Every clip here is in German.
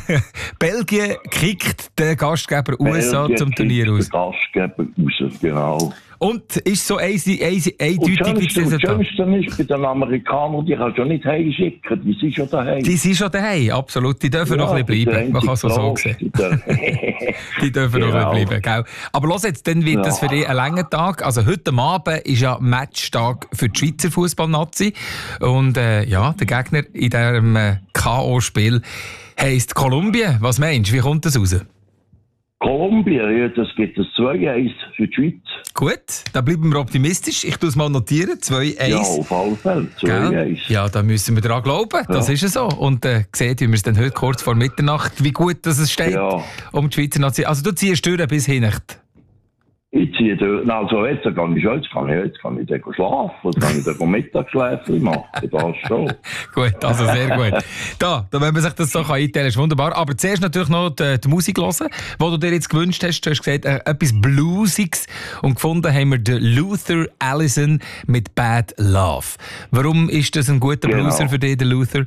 Belgien kickt den Gastgeber USA zum Turnier aus. Der Gastgeber raus, genau. Und ist so eindeutig wie das Das Schönste ist bei den Amerikanern, die kannst du nicht heimschicken, die sind schon daheim. Die sind schon daheim, absolut. Die dürfen noch ein bisschen bleiben. Man kann es so sehen. Die dürfen noch ein bisschen bleiben, gell? Aber los jetzt, dann wird das für dich ein langer Tag. Also heute Abend ist ja Matchtag für die Schweizer Fußballnazi. Und der Gegner in diesem K.O.-Spiel heisst Kolumbien. Was meinst du, wie kommt das raus? Kolumbien, ja, das gibt es 2-1 für die Schweiz. Gut, da bleiben wir optimistisch. Ich tue es mal notieren. 2-1. Ja, auf alle Fälle. 2-1. Ja, da müssen wir daran glauben. Das ist ja so. Und seht, wie wir es dann heute kurz vor Mitternacht, wie gut dass es steht um die Schweizer Nazi. Also du ziehst durch bis Hinnacht. Ich ziehe durch. Also jetzt kann ich dann schlafen. Jetzt kann ich dann Mittagsschläfchen machen. Das schon. Gut, also sehr gut. Da, wenn man sich das so einteilen kann, ist wunderbar. Aber zuerst natürlich noch die Musik hören, die du dir jetzt gewünscht hast. Du hast gesagt, etwas Bluesiges. Und gefunden haben wir den Luther Allison mit Bad Love. Warum ist das ein guter Blueser für dich, der Luther?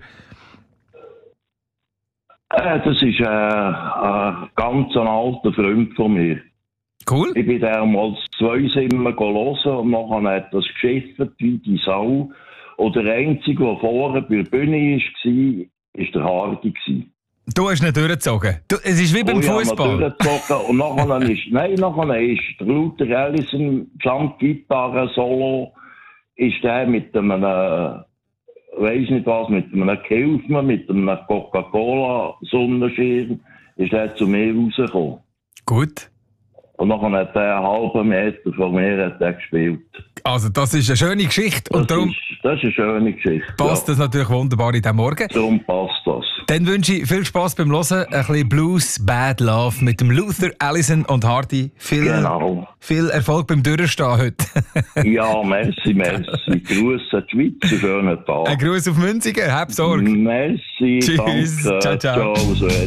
Das ist ein ganz alter Freund von mir. Cool. Ich bin damals 2 Simmen hören und nachher hat das geschifft wie die Sau. Und der Einzige, der vorne bei der Bühne war, war der Hardy. Du hast ihn durchgezogen. Es ist wie beim Fußball. Und nachher ist der Luther Allison, Gesamtgitarre-Solo, ist der mit einem, weiss nicht was, mit einem Kilfmann, mit einem Coca-Cola-Sonnenschirm, ist der zu mir rausgekommen. Gut. Und nachher hat er einen halben Meter von mir gespielt. Also das ist eine schöne Geschichte. Und darum das ist eine schöne Geschichte. Passt das natürlich wunderbar in diesem Morgen. Darum passt das. Dann wünsche ich viel Spass beim Hören. Ein bisschen Blues, Bad Love mit dem Luther, Allison und Hardy. Viel Erfolg beim Durchstehen heute. Ja, merci. Gruß an die Schweiz, einen schönen Tag. Ein Gruß auf Münzigen, hab Sorge. Merci, tschüss, danke. Ciao. Ciao.